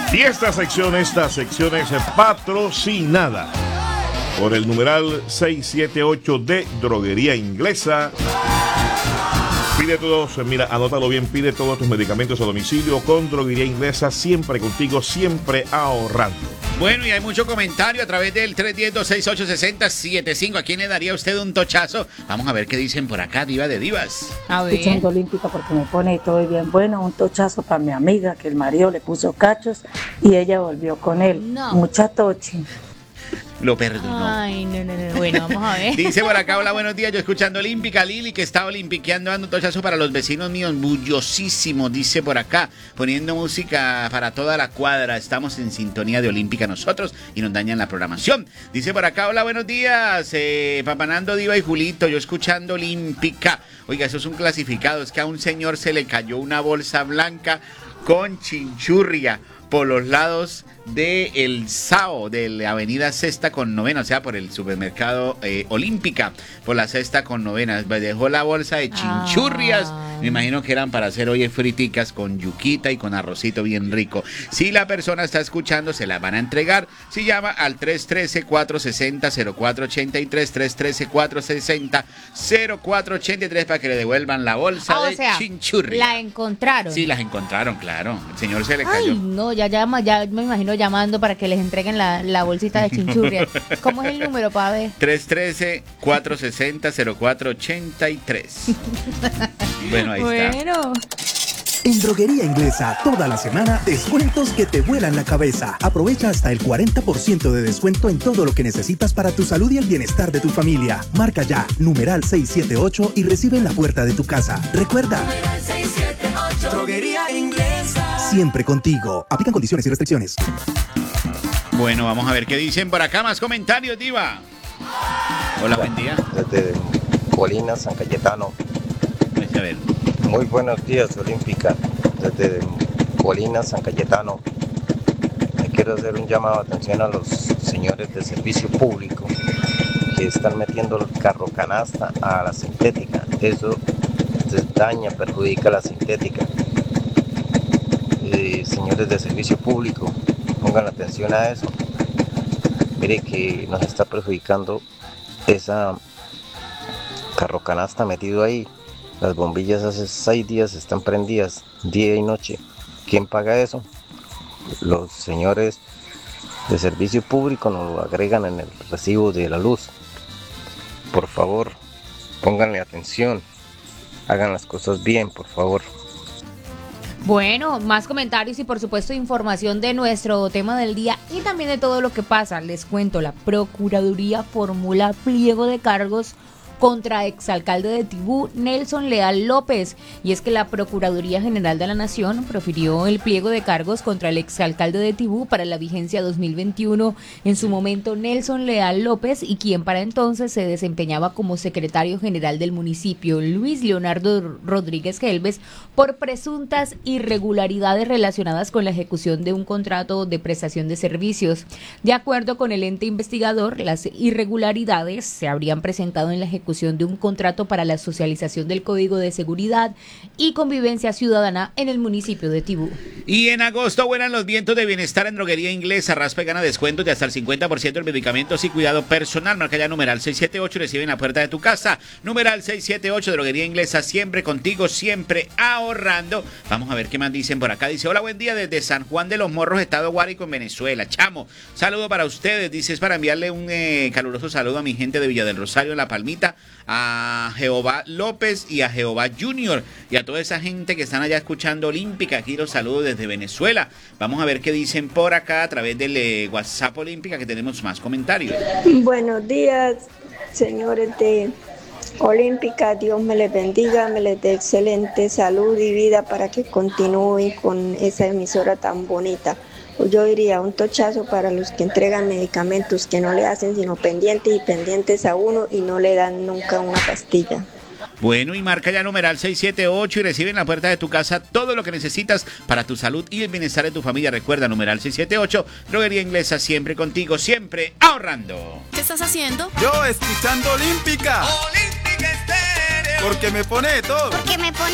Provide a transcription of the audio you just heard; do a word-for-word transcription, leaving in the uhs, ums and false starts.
Y esta sección, esta sección es patrocinada por el numeral seiscientos setenta y ocho de Droguería Inglesa. Pide todos, mira, anótalo bien, pide todos tus medicamentos a domicilio con Droguería Inglesa, siempre contigo, siempre ahorrando. Bueno, y hay mucho comentario a través del tres uno cero, dos seis ocho, seis cero siete cinco. ¿A quién le daría usted un tochazo? Vamos a ver qué dicen por acá, diva de divas. A ver. Escuchando Olímpica porque me pone todo bien bueno. Un tochazo para mi amiga que el marido le puso cachos y ella volvió con él. No. Mucha tochi. Lo perdonó. Ay, no, no, no. Bueno, vamos a ver. Dice por acá, hola, buenos días, yo escuchando Olímpica, Lili, que está olimpiqueando, dando un tochazo para los vecinos míos, bullosísimo, dice por acá, poniendo música para toda la cuadra, estamos en sintonía de Olímpica nosotros y nos dañan la programación. Dice por acá, hola, buenos días, eh, Papanando, Diva y Julito, yo escuchando Olímpica. Oiga, eso es un clasificado, es que a un señor se le cayó una bolsa blanca con chinchurria por los lados de el Sao, de la avenida Sexta con Novena, o sea, por el supermercado eh, Olímpica, por la Sexta con Novena. Dejó la bolsa de chinchurrias, ah. Me imagino que eran para hacer hoy friticas con yuquita y con arrocito bien rico. Si la persona está escuchando, se las van a entregar. Si llama al tres uno tres, cuatro seis cero, cero cuatro ocho tres, tres uno tres, cuatro seis cero, cero cuatro ocho tres para que le devuelvan la bolsa ah, de o sea, chinchurria. ¿La encontraron? Sí, las encontraron, claro. El señor se le cayó. Ay, no, ya llama, ya me imagino llamando para que les entreguen la, la bolsita de chinchurria. ¿Cómo es el número, para ver? tres uno tres, cuatro seis cero, cero cuatro ocho tres. Bueno, ahí bueno. está. En Droguería Inglesa, toda la semana, descuentos que te vuelan la cabeza. Aprovecha hasta el cuarenta por ciento de descuento en todo lo que necesitas para tu salud y el bienestar de tu familia. Marca ya, numeral seiscientos setenta y ocho y recibe en la puerta de tu casa. Recuerda, seiscientos setenta y ocho, Droguería Inglesa. Siempre contigo. Aplican condiciones y restricciones. Bueno, vamos a ver qué dicen por acá. Más comentarios, diva. Hola, buen día. Desde Colina, San Cayetano. A ver. Muy buenos días, Olímpica. Desde Colina, San Cayetano. Me quiero hacer un llamado de atención a los señores de servicio público que están metiendo el carro canasta a la sintética. Eso daña, perjudica a la sintética. Eh, señores de servicio público, pongan atención a eso. Mire que nos está perjudicando esa carro canasta metido ahí. Las bombillas hace seis días están prendidas, día y noche. ¿Quién paga eso? Los señores de servicio público nos lo agregan en el recibo de la luz. Por favor, pónganle atención. Hagan las cosas bien, por favor. Bueno, más comentarios y por supuesto información de nuestro tema del día y también de todo lo que pasa. Les cuento, la Procuraduría formula pliego de cargos contra exalcalde de Tibú, Nelson Leal López. Y es que la Procuraduría General de la Nación profirió el pliego de cargos contra el exalcalde de Tibú para la vigencia dos mil veintiuno, en su momento Nelson Leal López, y quien para entonces se desempeñaba como secretario general del municipio, Luis Leonardo Rodríguez Gelbes, por presuntas irregularidades relacionadas con la ejecución de un contrato de prestación de servicios. De acuerdo con el ente investigador, las irregularidades se habrían presentado en la ejecución de un contrato para la socialización del Código de Seguridad y Convivencia Ciudadana en el municipio de Tibú. Y en agosto vuelan los vientos de bienestar en Droguería Inglesa. Raspa y gana descuentos de hasta el cincuenta por ciento en medicamentos y cuidado personal. Marca ya numeral seiscientos setenta y ocho y recibe en la puerta de tu casa. Numeral seiscientos setenta y ocho, Droguería Inglesa, siempre contigo, siempre ahorrando. Vamos a ver qué más dicen por acá. Dice, hola, buen día desde San Juan de los Morros, Estado Guárico, en Venezuela. Chamo, saludo para ustedes. Dice, es para enviarle un eh, caluroso saludo a mi gente de Villa del Rosario, en La Palmita, a Jehová López y a Jehová Junior y a toda esa gente que están allá escuchando Olímpica. Aquí los saludo desde Venezuela. Vamos a ver qué dicen por acá a través del eh, WhatsApp Olímpica, que tenemos más comentarios. Buenos días, señores de Olímpica. Dios me les bendiga, me les dé excelente salud y vida para que continúen con esa emisora tan bonita. Yo diría un tochazo para los que entregan medicamentos que no le hacen sino pendientes y pendientes a uno y no le dan nunca una pastilla. Bueno, y marca ya numeral seiscientos setenta y ocho y recibe en la puerta de tu casa todo lo que necesitas para tu salud y el bienestar de tu familia. Recuerda, numeral seiscientos setenta y ocho, Droguería Inglesa, siempre contigo, siempre ahorrando. ¿Qué estás haciendo? Yo escuchando Olímpica. Olímpica Estéreo. Porque me pone todo. Porque me pone